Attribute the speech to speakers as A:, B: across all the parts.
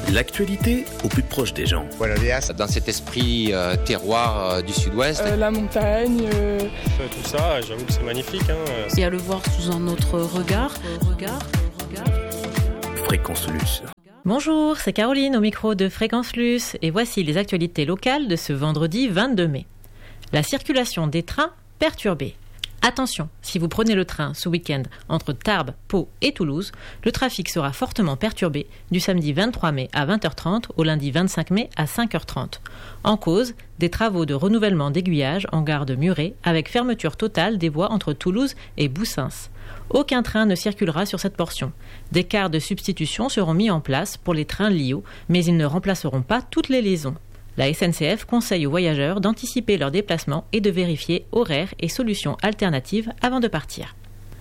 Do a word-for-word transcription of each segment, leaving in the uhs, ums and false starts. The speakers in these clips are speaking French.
A: L'actualité au plus proche des gens.
B: Dans cet esprit euh, terroir euh, du sud-ouest.
C: Euh, la montagne. Euh...
D: Tout ça, j'avoue que c'est magnifique. Hein.
E: Et à le voir sous un autre regard. regard, regard.
A: Fréquence Luce.
F: Bonjour, c'est Caroline au micro de Fréquence Luce et voici les actualités locales de ce vendredi vingt-deux mai. La circulation des trains perturbée. Attention, si vous prenez le train ce week-end entre Tarbes, Pau et Toulouse, le trafic sera fortement perturbé du samedi vingt-trois mai à vingt heures trente au lundi vingt-cinq mai à cinq heures trente. En cause, des travaux de renouvellement d'aiguillage en gare de Muret avec fermeture totale des voies entre Toulouse et Boussens. Aucun train ne circulera sur cette portion. Des cars de substitution seront mis en place pour les trains L I O, mais ils ne remplaceront pas toutes les liaisons. La S N C F conseille aux voyageurs d'anticiper leurs déplacements et de vérifier horaires et solutions alternatives avant de partir.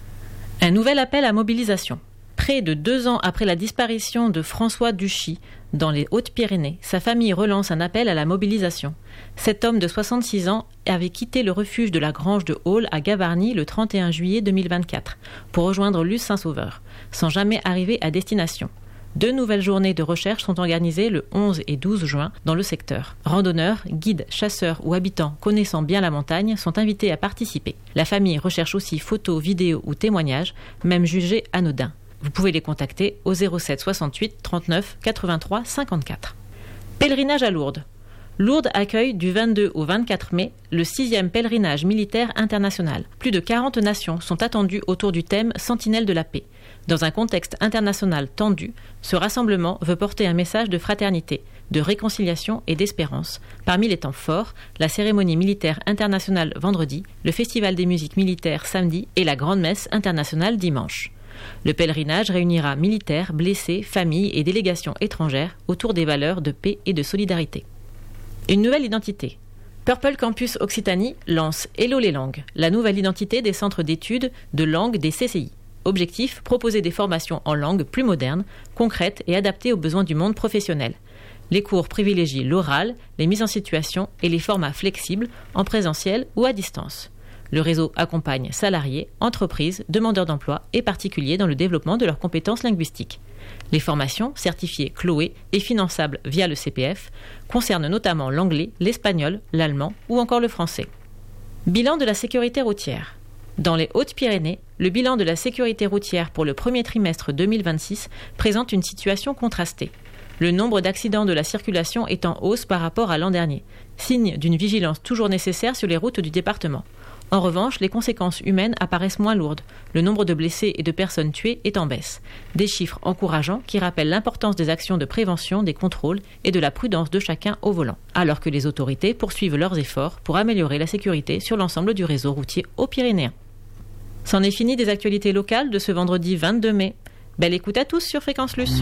F: Un nouvel appel à mobilisation. Près de deux ans après la disparition de François Duchy dans les Hautes-Pyrénées, sa famille relance un appel à la mobilisation. Cet homme de soixante-six ans avait quitté le refuge de la Grange de Haule à Gavarnie le trente et un juillet deux mille vingt-quatre pour rejoindre Luz Saint-Sauveur, sans jamais arriver à destination. Deux nouvelles journées de recherche sont organisées le onze et douze juin dans le secteur. Randonneurs, guides, chasseurs ou habitants connaissant bien la montagne sont invités à participer. La famille recherche aussi photos, vidéos ou témoignages, même jugés anodins. Vous pouvez les contacter au zéro sept soixante-huit trente-neuf quatre-vingt-trois cinquante-quatre. Pèlerinage à Lourdes. Lourdes accueille du vingt-deux au vingt-quatre mai le sixième pèlerinage militaire international. Plus de quarante nations sont attendues autour du thème Sentinelle de la paix. Dans un contexte international tendu, ce rassemblement veut porter un message de fraternité, de réconciliation et d'espérance. Parmi les temps forts, la cérémonie militaire internationale vendredi, le festival des musiques militaires samedi et la grande messe internationale dimanche. Le pèlerinage réunira militaires, blessés, familles et délégations étrangères autour des valeurs de paix et de solidarité. Une nouvelle identité. Purple Campus Occitanie lance Hello les langues, la nouvelle identité des centres d'études de langue des C C I. Objectif, proposer des formations en langue plus modernes, concrètes et adaptées aux besoins du monde professionnel. Les cours privilégient l'oral, les mises en situation et les formats flexibles, en présentiel ou à distance. Le réseau accompagne salariés, entreprises, demandeurs d'emploi et particuliers dans le développement de leurs compétences linguistiques. Les formations, certifiées Chloé et finançables via le C P F, concernent notamment l'anglais, l'espagnol, l'allemand ou encore le français. Bilan de la sécurité routière. Dans les Hautes-Pyrénées, le bilan de la sécurité routière pour le premier trimestre deux mille vingt-six présente une situation contrastée. Le nombre d'accidents de la circulation est en hausse par rapport à l'an dernier, signe d'une vigilance toujours nécessaire sur les routes du département. En revanche, les conséquences humaines apparaissent moins lourdes. Le nombre de blessés et de personnes tuées est en baisse. Des chiffres encourageants qui rappellent l'importance des actions de prévention, des contrôles et de la prudence de chacun au volant, alors que les autorités poursuivent leurs efforts pour améliorer la sécurité sur l'ensemble du réseau routier haut-pyrénéen. C'en est fini des actualités locales de ce vendredi vingt-deux mai. Belle écoute à tous sur Fréquence Luce.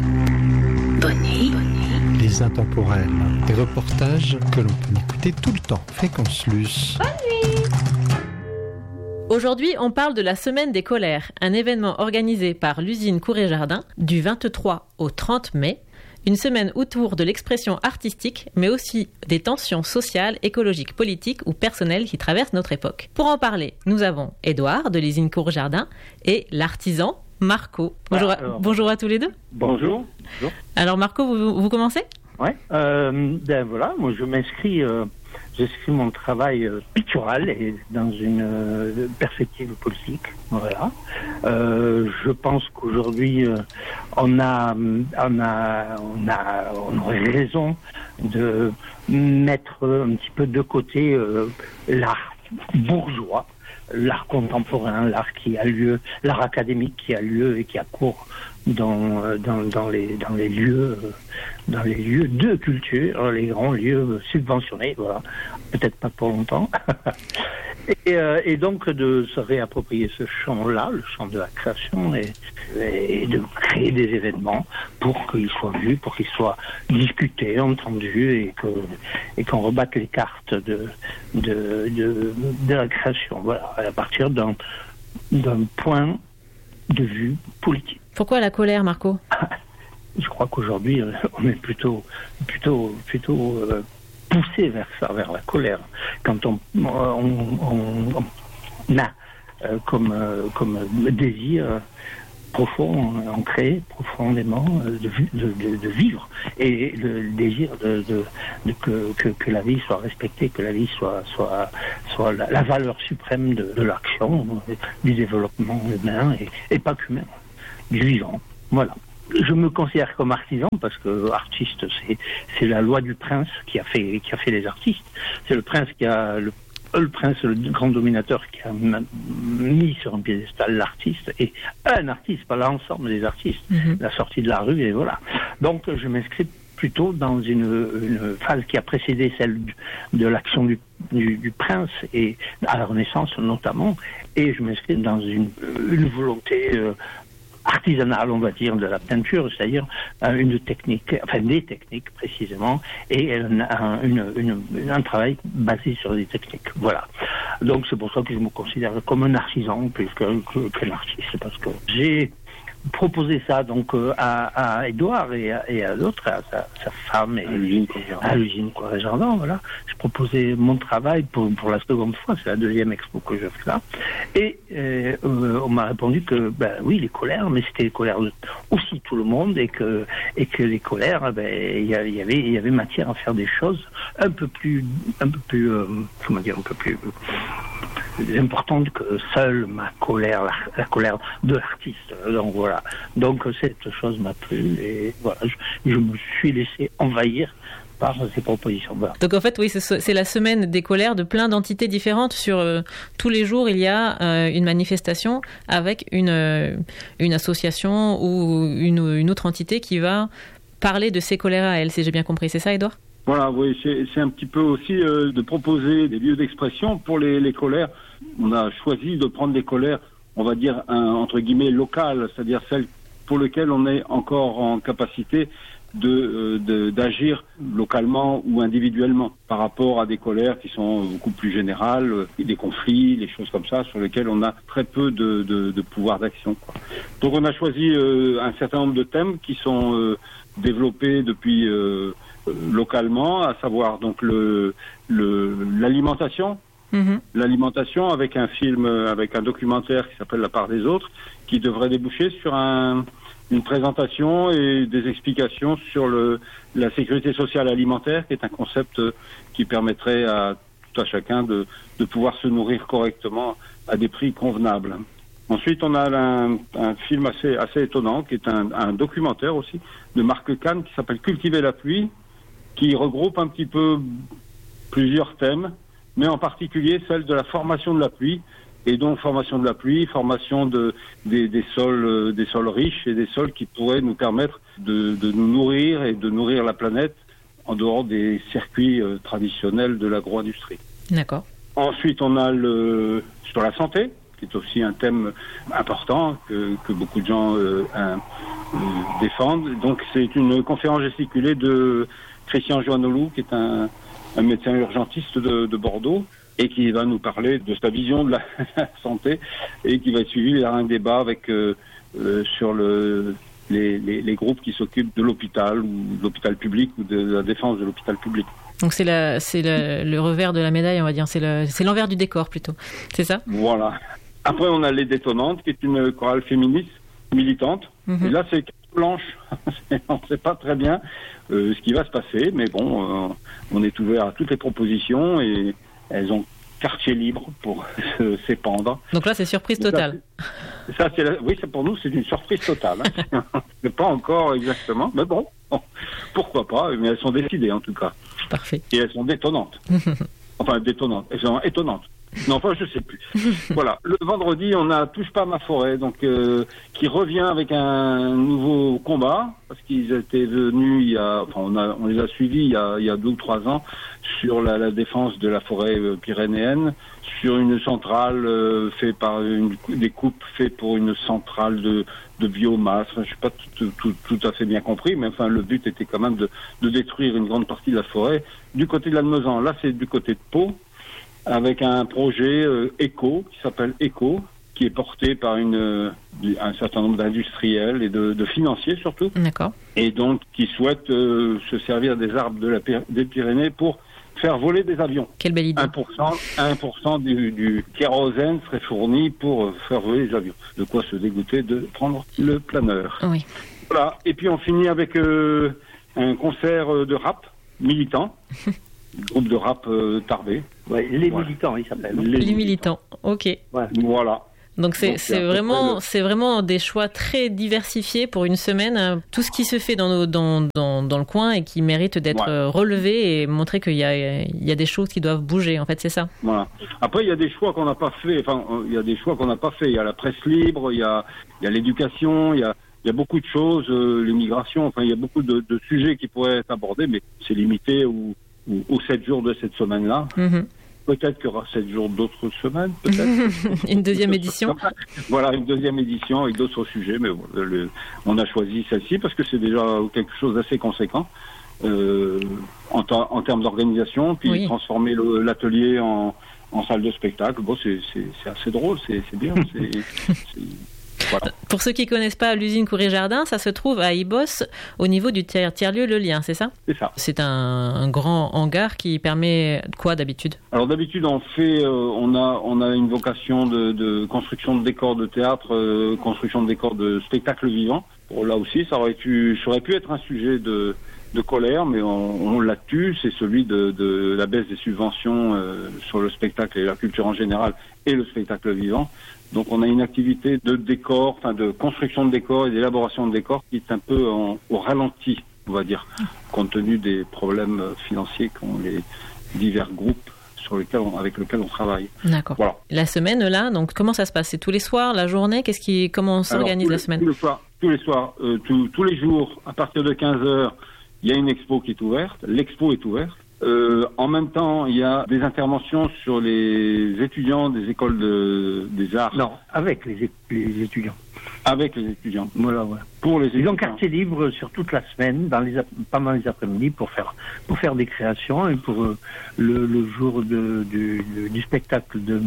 G: Bonnet. Les intemporels, des reportages que l'on peut écouter tout le temps. Fréquence Luce.
F: Bonne nuit. Aujourd'hui, on parle de la Semaine des colères, un événement organisé par l'usine Cour-et-Jardin du vingt-trois au trente mai. Une semaine autour de l'expression artistique, mais aussi des tensions sociales, écologiques, politiques ou personnelles qui traversent notre époque. Pour en parler, nous avons Édouard de l'usine Cour-Jardin et l'artisan Marco. Bonjour,
H: ah, alors,
F: à, bonjour à tous les deux.
H: Bonjour. bonjour.
F: Alors Marco, vous, vous commencez ?
H: Oui, euh, ben voilà, moi je m'inscris, euh, j'inscris mon travail euh, pictural et dans une euh, perspective politique, voilà. Euh, je pense qu'aujourd'hui euh, on a, on a, on a, on aurait raison de mettre un petit peu de côté euh, l'art bourgeois, l'art contemporain, l'art qui a lieu, l'art académique qui a lieu et qui a cours dans dans dans les dans les lieux dans les lieux de culture, les grands lieux subventionnés, voilà, peut-être pas pour longtemps. et, euh, et donc de se réapproprier ce champ-là, le champ de la création, et, et de créer des événements pour qu'ils soient vus, pour qu'ils soient discutés, entendus, et que et qu'on rebatte les cartes de de de, de la création, voilà, à partir d'un d'un point de vue politique.
F: Pourquoi la colère, Marco ?
H: Je crois qu'aujourd'hui, on est plutôt, plutôt, plutôt euh, poussé vers ça, vers la colère. Quand on, on, on, on a euh, comme, euh, comme désir profond, ancré profondément de, de, de, de vivre et le désir de, de, de que, que, que la vie soit respectée, que la vie soit, soit, soit la, la valeur suprême de, de l'action, du développement humain et, et pas qu'humain, du vivant. Voilà. Je me considère comme artisan parce que artiste, c'est, c'est la loi du prince qui a fait, qui a fait les artistes. C'est le prince qui a le le prince, le grand dominateur qui a mis sur un piédestal l'artiste et un artiste, pas l'ensemble des artistes, mm-hmm. la sortie de la rue et voilà. Donc je m'inscris plutôt dans une, une phase qui a précédé celle de l'action du, du, du prince et à la Renaissance notamment, et je m'inscris dans une, une volonté euh, artisanale, on va dire, de la peinture, c'est-à-dire euh, une technique, enfin des techniques précisément, et un, un, une, une, un travail basé sur des techniques. Voilà. Donc c'est pour ça que je me considère comme un artisan plus que, que, qu'un artiste, parce que j'ai proposé ça donc euh, à, à Édouard et à, et à d'autres, à sa, sa femme et à l'usine, à l'usine Coiré Jardin, voilà. J'ai proposé mon travail pour, pour la seconde fois, c'est la deuxième expo que je fais là. Et euh, euh, on m'a répondu que ben oui, les colères, mais c'était les colères de aussi tout le monde et que et que les colères, ben il y, y avait il y avait matière à faire des choses un peu plus un peu plus euh, comment dire un peu plus importante que seule ma colère, la, la colère de l'artiste. Donc voilà. Donc cette chose m'a plu et voilà, je, je me suis laissé envahir par ces propositions. Voilà.
F: Donc en fait, oui, c'est, c'est la semaine des colères de plein d'entités différentes. Sur euh, tous les jours, il y a euh, une manifestation avec une euh, une association ou une, une autre entité qui va parler de ces colères à elle. Si j'ai bien compris, c'est ça, Édouard ?
C: Voilà, oui, c'est, c'est un petit peu aussi euh, de proposer des lieux d'expression pour les, les colères. On a choisi de prendre des colères, on va dire, un, entre guillemets, locales, c'est-à-dire celles pour lesquelles on est encore en capacité de, euh, de, d'agir localement ou individuellement par rapport à des colères qui sont beaucoup plus générales, euh, des conflits, des choses comme ça, sur lesquelles on a très peu de, de, de pouvoir d'action, quoi. Donc on a choisi euh, un certain nombre de thèmes qui sont euh, développés depuis... Euh, localement, à savoir donc le, le l'alimentation, mmh. l'alimentation avec un film, avec un documentaire qui s'appelle La part des autres, qui devrait déboucher sur un, une présentation et des explications sur le la sécurité sociale alimentaire, qui est un concept qui permettrait à tout à chacun de de pouvoir se nourrir correctement à des prix convenables. Ensuite, on a un, un film assez assez étonnant, qui est un, un documentaire aussi de Marc Kahn, qui s'appelle Cultiver la pluie, qui regroupe un petit peu plusieurs thèmes, mais en particulier celle de la formation de la pluie, et donc formation de la pluie, formation de, des, des sols, euh, des sols riches et des sols qui pourraient nous permettre de, de nous nourrir et de nourrir la planète en dehors des circuits euh, traditionnels de l'agro-industrie.
F: D'accord.
C: Ensuite, on a le sur la santé, qui est aussi un thème important que, que beaucoup de gens euh, un, euh, défendent. Donc, c'est une conférence gesticulée de Christian Joannolou, qui est un, un médecin urgentiste de, de Bordeaux, et qui va nous parler de sa vision de la santé, et qui va être suivi par un débat avec euh, euh, sur le, les, les, les groupes qui s'occupent de l'hôpital, ou de l'hôpital public, ou de la défense de l'hôpital public.
F: Donc c'est, la, c'est la, le revers de la médaille, on va dire, c'est, le, c'est l'envers du décor plutôt, c'est ça ?
C: Voilà. Après, on a Les Détonantes, qui est une chorale féministe militante, mmh. et là c'est blanche, on ne sait pas très bien euh, ce qui va se passer, mais bon, euh, on est ouvert à toutes les propositions et elles ont quartier libre pour se, s'épandre.
F: Donc là, c'est surprise totale.
C: Ça, ça, c'est la, oui, c'est pour nous, c'est une surprise totale. Hein. C'est pas encore exactement, mais bon, bon, pourquoi pas, mais elles sont décidées en tout cas.
F: Parfait.
C: Et elles sont détonnantes. Enfin, détonnantes, elles sont étonnantes. Non, enfin, je sais plus. Voilà. Le vendredi, on a Touche pas à ma forêt, donc euh, qui revient avec un nouveau combat, parce qu'ils étaient venus il y a, enfin, on a, on les a suivis il y a, il y a deux ou trois ans sur la, la défense de la forêt euh, pyrénéenne, sur une centrale euh, faite par une, des coupes faites pour une centrale de, de biomasse. Enfin, je suis pas tout, tout, tout à fait bien compris, mais enfin, le but était quand même de, de détruire une grande partie de la forêt. Du côté de l'Almezan, là, c'est du côté de Pau, avec un projet euh, éco, qui s'appelle Éco, qui est porté par une, euh, un certain nombre d'industriels et de, de financiers surtout.
F: D'accord.
C: Et donc qui souhaitent euh, se servir des arbres de la, des Pyrénées pour faire voler des avions.
F: Quelle belle idée.
C: un pour cent, un pour cent du, du kérosène serait fourni pour faire voler les avions. De quoi se dégoûter de prendre le planeur.
F: Oui.
C: Voilà. Et puis on finit avec euh, un concert de rap militant. Groupe de rap euh, Tarbé.
H: Ouais, les
C: voilà.
H: militants, ils s'appellent.
F: Les, les militants. Ok.
H: Ouais.
C: Voilà.
F: Donc c'est,
C: Donc,
F: c'est,
C: c'est
F: vraiment,
C: le...
F: c'est vraiment des choix très diversifiés pour une semaine. Tout ce qui se fait dans, nos, dans, dans, dans le coin et qui mérite d'être ouais. relevé et montrer qu'il y a, il y a des choses qui doivent bouger. En fait, c'est ça.
C: Voilà. Après, il y a des choix qu'on n'a pas fait. Enfin, il y a des choix qu'on n'a pas fait. Il y a la presse libre, il y a, il y a l'éducation, il y a, il y a beaucoup de choses, euh, l'immigration. Enfin, il y a beaucoup de, de sujets qui pourraient être abordés, mais c'est limité aux, aux, aux sept jours de cette semaine-là. Mm-hmm. Peut-être qu'il y aura sept jours d'autres semaines, peut-être.
F: Une deuxième édition.
C: Voilà, une deuxième édition avec d'autres sujets, mais bon, le, on a choisi celle-ci parce que c'est déjà quelque chose d'assez conséquent euh, en, ta, en termes d'organisation, puis oui. transformer le, l'atelier en, en salle de spectacle. Bon, c'est, c'est, c'est assez drôle, c'est, c'est bien. C'est, c'est... Voilà.
F: Pour ceux qui ne connaissent pas l'usine Coury-Jardin, ça se trouve à Ibos, au niveau du tiers, tiers-lieu Le Lien, c'est ça ?
C: C'est ça.
F: C'est un, un grand hangar qui permet quoi d'habitude ?
C: Alors d'habitude, on fait, euh, on a, on a une vocation de, de construction de décors de théâtre, euh, construction de décors de spectacle vivant. Bon, là aussi, ça aurait pu, ça aurait pu être un sujet de, de colère, mais on, on l'a tue. C'est celui de, de la baisse des subventions euh, sur le spectacle et la culture en général et le spectacle vivant. Donc on a une activité de décor, enfin de construction de décors et d'élaboration de décors qui est un peu en, au ralenti, on va dire, compte tenu des problèmes financiers qu'ont les divers groupes sur lesquels on, avec lesquels on travaille.
F: D'accord. Voilà. La semaine là, donc comment ça se passe ? C'est tous les soirs, la journée ? Qu'est-ce qui, comment on s'organise
C: Alors,
F: la semaine ?
C: Tous les soirs, tous les soirs, euh, tous, tous les jours, à partir de quinze heures, il y a une expo qui est ouverte. L'expo est ouverte. Euh, en même temps, il y a des interventions sur les étudiants des écoles de, des arts.
H: Non, avec les, les étudiants.
C: Avec les étudiants.
H: Voilà, voilà.
C: Pour les
H: Ils
C: étudiants.
H: ont quartier libre sur toute la semaine, dans les, pendant les après-midi, pour faire, pour faire des créations et pour euh, le, le jour de, de, de, du spectacle de,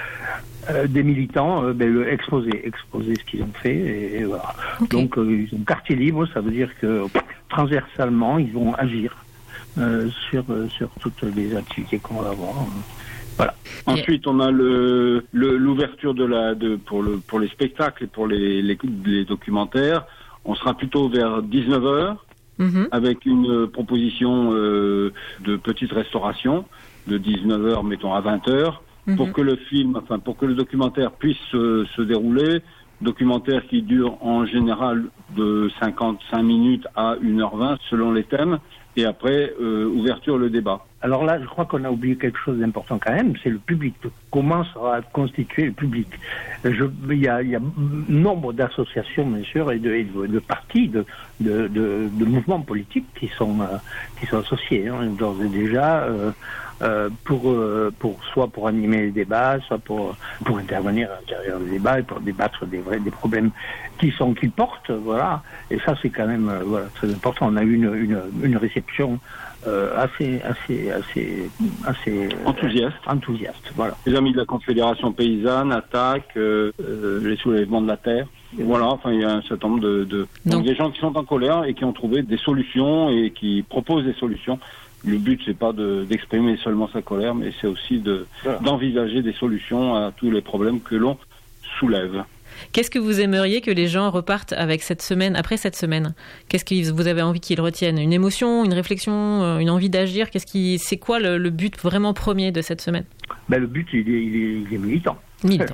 H: euh, des militants, euh, ben, le exposer, exposer ce qu'ils ont fait. Et, et voilà. Okay. Donc, euh, ils ont quartier libre, ça veut dire que transversalement, ils vont agir. Euh, sur, euh, sur toutes les activités qu'on va avoir. Voilà.
C: Ensuite, on a le, le, l'ouverture de la, de, pour, le, pour les spectacles et pour les, les, les documentaires. On sera plutôt vers dix-neuf heures mm-hmm. avec une proposition euh, de petite restauration de dix-neuf heures, mettons à vingt heures, mm-hmm. pour que le film, enfin pour que le documentaire puisse euh, se dérouler. Documentaire qui dure en général de cinquante-cinq minutes à une heure vingt selon les thèmes. Et après, euh, ouverture, le débat.
H: Alors là, je crois qu'on a oublié quelque chose d'important quand même, c'est le public. Comment sera constitué le public ? Je, il, y a, il y a nombre d'associations, bien sûr, et de, et de, de partis, de, de, de, de mouvements politiques qui sont, euh, qui sont associés, hein, d'ores et déjà, euh, euh, pour, euh, pour, soit pour animer les débats, soit pour, pour intervenir à l'intérieur des débats et pour débattre des, vrais, des problèmes qui sont, qu'ils portent, voilà. Et ça, c'est quand même, euh, voilà, très important. On a eu une, une, une réception Euh, assez, assez, assez, assez
C: enthousiaste.
H: Euh, enthousiaste, voilà.
C: Les amis de la Confédération paysanne, Attaque, euh, euh, les soulèvements de la terre. Voilà, enfin, il y a un certain nombre de, de donc des gens qui sont en colère et qui ont trouvé des solutions et qui proposent des solutions. Le but, c'est pas de, d'exprimer seulement sa colère, mais c'est aussi de, voilà. d'envisager des solutions à tous les problèmes que l'on soulève.
F: Qu'est-ce que vous aimeriez que les gens repartent avec cette semaine, après cette semaine ? Qu'est-ce que vous avez envie qu'ils retiennent ? Une émotion, une réflexion, une envie d'agir ? Qu'est-ce qui, c'est quoi le, le but vraiment premier de cette semaine ?
H: Ben, le but, il est, il est, il est militant.
F: Militant.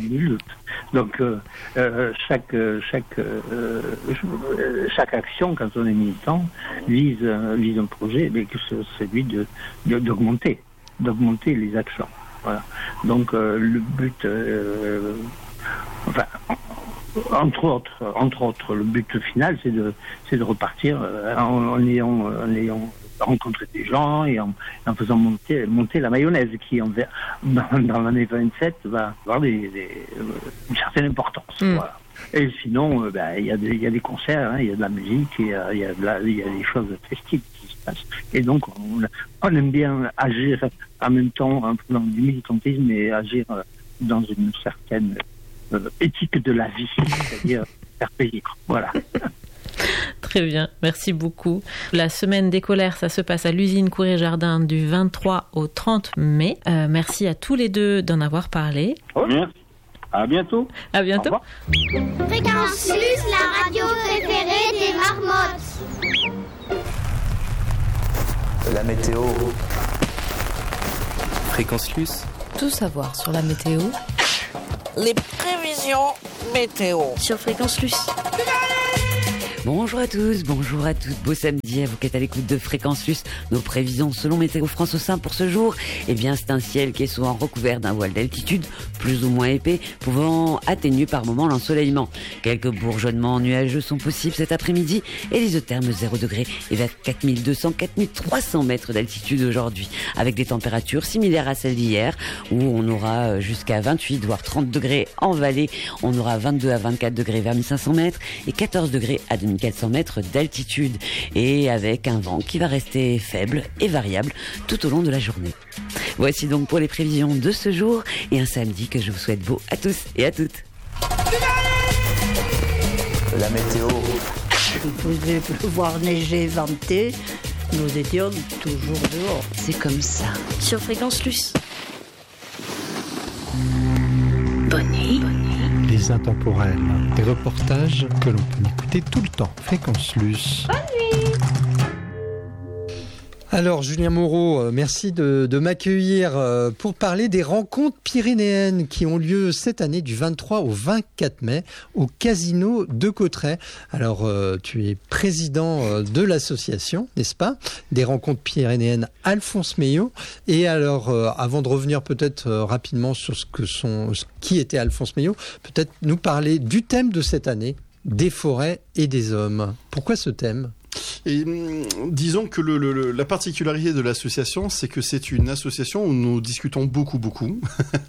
H: Donc, euh, euh, chaque, chaque, euh, chaque action, quand on est militant, vise, vise un projet, mais que c'est celui de, de, d'augmenter, d'augmenter les actions. Voilà. Donc, euh, le but... Euh, Enfin, entre autres, entre autres, le but final, c'est de, c'est de repartir euh, en, en, ayant, en ayant rencontré des gens et en, en faisant monter, monter la mayonnaise qui, en, dans, dans l'année vingt-sept, va avoir des, des, une certaine importance. Mm. Voilà. Et sinon, il euh, ben, y, y a des concerts, il hein, y a de la musique, il y a, y, a y a des choses festives qui se passent. Et donc, on, on aime bien agir en même temps en faisant du militantisme et agir euh, dans une certaine... Euh, éthique de la vie, c'est-à-dire faire payer. Voilà.
F: Très bien, merci beaucoup. La semaine des colères, ça se passe à l'usine Cour et Jardin du vingt-trois au trente mai. Euh, merci à tous les deux d'en avoir parlé.
C: Merci. À bientôt.
F: À bientôt.
I: Fréquence Luce, la radio préférée des marmottes.
A: La météo. Fréquence Luce.
E: Tout savoir sur la météo.
J: Les prévisions météo.
E: Sur Fréquence Luce.
K: Bonjour à tous, bonjour à toutes, beau samedi à vous qui êtes à l'écoute de Fréquence Luce. Nos prévisions selon Météo France au sein pour ce jour, eh bien c'est un ciel qui est souvent recouvert d'un voile d'altitude, plus ou moins épais, pouvant atténuer par moments l'ensoleillement. Quelques bourgeonnements nuageux sont possibles cet après-midi et l'isotherme zéro degré est vers quatre mille deux cents à quatre mille trois cents mètres d'altitude aujourd'hui, avec des températures similaires à celles d'hier, où on aura jusqu'à vingt-huit voire trente degrés en vallée, on aura vingt-deux à vingt-quatre degrés vers mille cinq cents mètres et quatorze degrés à deux mille quatre cents mètres d'altitude, et avec un vent qui va rester faible et variable tout au long de la journée. Voici donc pour les prévisions de ce jour et un samedi que je vous souhaite beau à tous et à toutes.
A: La météo.
L: Il pouvait pleuvoir, neiger, vanter. Nous étions toujours dehors.
K: C'est comme ça.
E: Sur Fréquence Luce.
G: Bonnie. Les intemporels. Des reportages que l'on peut écouter tout le temps. Fréquence Luce.
I: Bonne nuit.
M: Alors Julien Moreau, merci de, de m'accueillir pour parler des rencontres pyrénéennes qui ont lieu cette année du vingt-trois au vingt-quatre mai au Casino de Cauterets. Alors tu es président de l'association, n'est-ce pas, des rencontres pyrénéennes Alphonse Meillot. Et alors avant de revenir peut-être rapidement sur ce que sont, qui était Alphonse Meillot, peut-être nous parler du thème de cette année, des forêts et des hommes. Pourquoi ce thème ?
N: Et disons que le, le, la particularité de l'association, c'est que c'est une association où nous discutons beaucoup, beaucoup,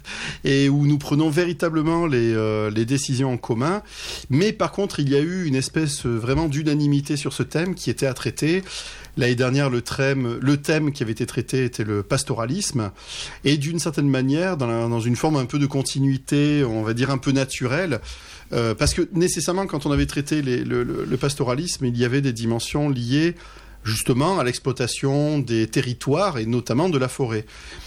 N: et où nous prenons véritablement les, euh, les décisions en commun. Mais par contre, il y a eu une espèce vraiment d'unanimité sur ce thème qui était à traiter. L'année dernière, le thème, le thème qui avait été traité était le pastoralisme. Et d'une certaine manière, dans, la, dans une forme un peu de continuité, on va dire un peu naturelle, Euh, parce que nécessairement, quand on avait traité les, le, le, le pastoralisme, il y avait des dimensions liées justement à l'exploitation des territoires et notamment de la forêt.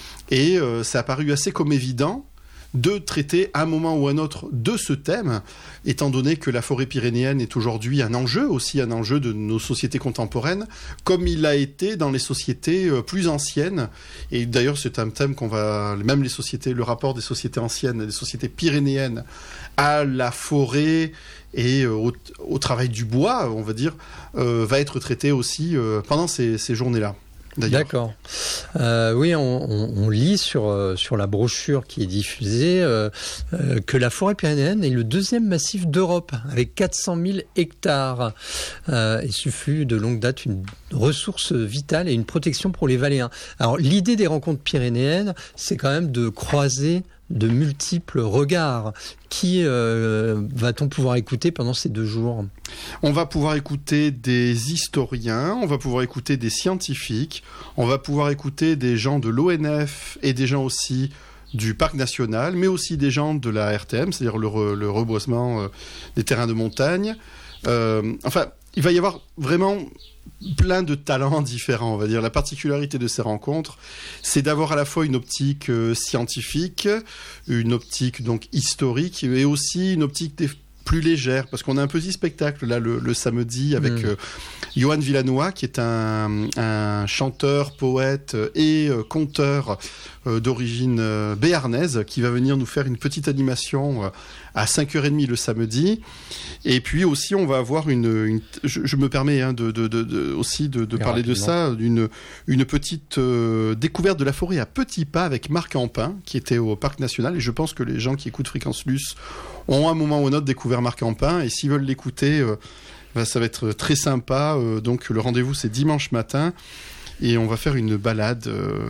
N: Et euh, ça a paru assez comme évident de traiter à un moment ou à un autre de ce thème, étant donné que la forêt pyrénéenne est aujourd'hui un enjeu, aussi un enjeu de nos sociétés contemporaines, comme il a été dans les sociétés plus anciennes. Et d'ailleurs, c'est un thème qu'on va, même les sociétés, le rapport des sociétés anciennes, des sociétés pyrénéennes à la forêt et au, au travail du bois, on va dire, euh, va être traité aussi euh, pendant ces, ces journées-là. D'ailleurs.
M: D'accord. Euh, oui, on, on, on lit sur, euh, sur la brochure qui est diffusée euh, euh, que la forêt pyrénéenne est le deuxième massif d'Europe, avec quatre cent mille hectares. Euh, et ce fut de longue date une ressource vitale et une protection pour les Valéens. Alors, l'idée des rencontres pyrénéennes, c'est quand même de croiser de multiples regards. Qui euh, va-t-on pouvoir écouter pendant ces deux jours ?
N: On va pouvoir écouter des historiens, on va pouvoir écouter des scientifiques, on va pouvoir écouter des gens de l'O N F et des gens aussi du Parc National, mais aussi des gens de la R T M, c'est-à-dire le, re, le reboisement euh, des terrains de montagne. Euh, enfin, il va y avoir vraiment plein de talents différents, on va dire. La particularité de ces rencontres, c'est d'avoir à la fois une optique euh, scientifique, une optique donc historique, et aussi une optique des plus légère, parce qu'on a un petit spectacle là le, le samedi avec mmh. euh, Johan Villanois, qui est un, un chanteur, poète et euh, conteur euh, d'origine euh, béarnaise, qui va venir nous faire une petite animation euh, à cinq heures trente le samedi. Et puis aussi, on va avoir une... une je, je me permets hein, de, de, de, de, aussi de, de parler rapidement de ça, d'une une petite euh, découverte de la forêt à petits pas avec Marc Ampin, qui était au Parc National. Et je pense que les gens qui écoutent Fréquence Luce ont à un moment ou un autre découvert Marc Ampin. Et s'ils veulent l'écouter, euh, ben, ça va être très sympa. Euh, donc le rendez-vous, c'est dimanche matin. Et on va faire une balade euh,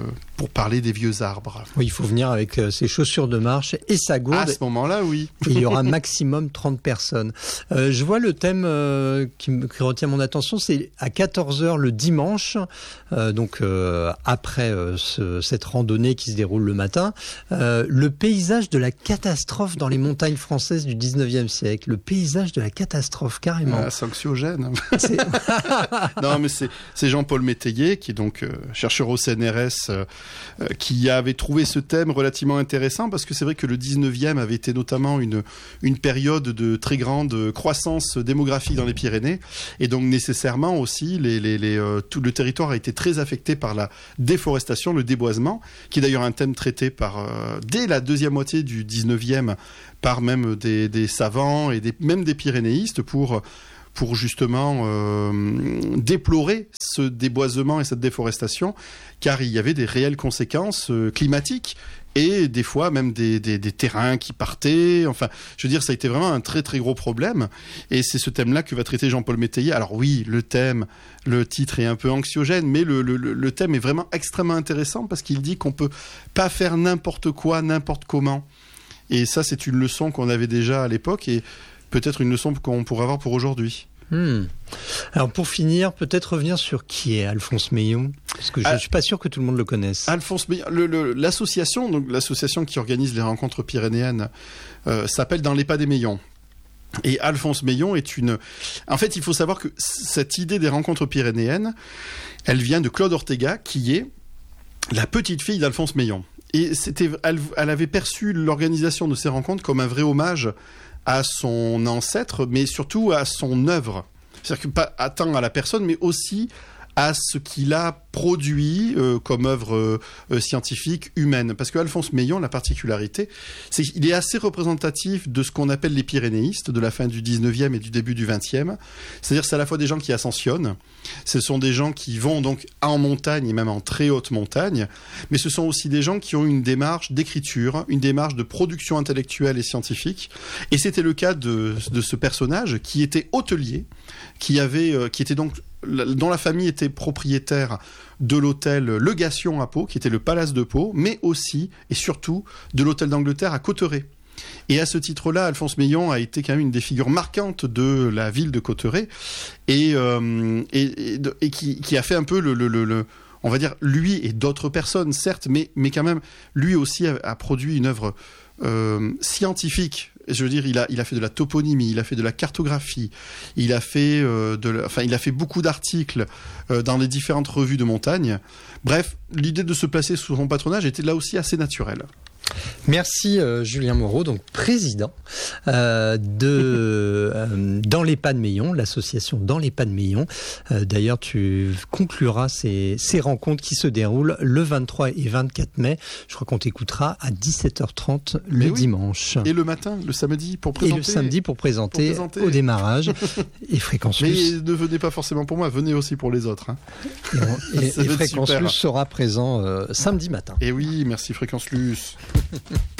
N: pour parler des vieux arbres.
M: Oui, il faut venir avec euh, ses chaussures de marche et sa gourde.
N: À ce moment-là, oui.
M: Et il y aura maximum trente personnes. Euh, je vois le thème euh, qui, qui retient mon attention, c'est à quatorze heures le dimanche, euh, donc euh, après euh, ce, cette randonnée qui se déroule le matin, euh, le paysage de la catastrophe dans les montagnes françaises du dix-neuvième siècle. Le paysage de la catastrophe, carrément.
N: Ah, c'est anxiogène. C'est... non, mais c'est, c'est Jean-Paul Métayer, qui est donc euh, chercheur au C N R S, euh, qui avait trouvé ce thème relativement intéressant, parce que c'est vrai que le dix-neuvième avait été notamment une, une période de très grande croissance démographique dans les Pyrénées, et donc nécessairement aussi les, les, les, euh, tout le territoire a été très affecté par la déforestation, le déboisement, qui est d'ailleurs un thème traité par, euh, dès la deuxième moitié du dix-neuvième par même des, des savants et des, même des pyrénéistes pour... pour justement euh, déplorer ce déboisement et cette déforestation, car il y avait des réelles conséquences euh, climatiques et des fois même des, des, des terrains qui partaient. Enfin, je veux dire, ça a été vraiment un très très gros problème. Et c'est ce thème-là que va traiter Jean-Paul Métayer. Alors oui, le thème, le titre est un peu anxiogène, mais le, le, le thème est vraiment extrêmement intéressant parce qu'il dit qu'on peut pas faire n'importe quoi, n'importe comment. Et ça, c'est une leçon qu'on avait déjà à l'époque et peut-être une leçon qu'on pourrait avoir pour aujourd'hui.
M: Hmm. Alors pour finir, peut-être revenir sur qui est Alphonse Meillon, parce que je ne ah, suis pas sûr que tout le monde le connaisse.
N: Alphonse Meillon, le, le, l'association, donc l'association qui organise les rencontres pyrénéennes, euh, s'appelle Dans les pas des Meillons. Et Alphonse Meillon est une... En fait, il faut savoir que cette idée des rencontres pyrénéennes, elle vient de Claude Ortega, qui est la petite fille d'Alphonse Meillon. Et c'était, elle, elle avait perçu l'organisation de ces rencontres comme un vrai hommage à son ancêtre, mais surtout à son œuvre. C'est-à-dire que pas tant à la personne, mais aussi à ce qu'il a produit euh, comme œuvre euh, scientifique humaine. Parce que Alphonse Meillon, la particularité, c'est qu'il est assez représentatif de ce qu'on appelle les pyrénéistes de la fin du dix-neuvième et du début du vingtième. C'est-à-dire que c'est à la fois des gens qui ascensionnent, ce sont des gens qui vont donc en montagne et même en très haute montagne, mais ce sont aussi des gens qui ont une démarche d'écriture, une démarche de production intellectuelle et scientifique. Et c'était le cas de, de ce personnage qui était hôtelier, qui avait, euh, qui était donc dont la famille était propriétaire de l'hôtel Le Gation à Pau, qui était le Palace de Pau, mais aussi et surtout de l'hôtel d'Angleterre à Cauterets. Et à ce titre-là, Alphonse Meillon a été quand même une des figures marquantes de la ville de Cauterets et, euh, et, et, et qui, qui a fait un peu le, le, le, le on va dire, lui et d'autres personnes, certes, mais, mais quand même, lui aussi a, a produit une œuvre euh, scientifique. Je veux dire, il a, il a fait de la toponymie, il a fait de la cartographie, il a fait, euh, de la, enfin, il a fait beaucoup d'articles euh, dans les différentes revues de montagne. Bref, l'idée de se placer sous son patronage était là aussi assez naturelle.
M: Merci euh, Julien Moreau, donc président euh, de euh, Dans les pas de Meillon, l'association Dans les pas de Meillon. Euh, d'ailleurs, tu concluras ces, ces rencontres qui se déroulent le vingt-trois et vingt-quatre mai. Je crois qu'on t'écoutera à dix-sept heures trente le
N: Mais oui.
M: dimanche.
N: Et le matin, le samedi pour présenter.
M: Et le samedi pour présenter, pour présenter. Au démarrage. Et Fréquence
N: Mais
M: Plus.
N: ne venez pas forcément pour moi, venez aussi pour les autres. Hein.
M: Et, et, et Fréquence Plus sera présent euh, samedi matin.
N: Et oui, merci Fréquence Plus.